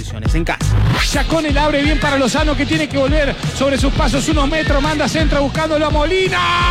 condiciones en casa. Chacón el abre bien para Lozano, que tiene que volver sobre sus pasos unos metros, manda centro buscándolo a Molina.